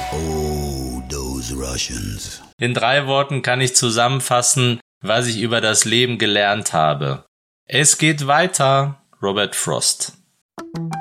Oh, those Russians. In 3 Worten kann ich zusammenfassen, was ich über das Leben gelernt habe. Es geht weiter, Robert Frost.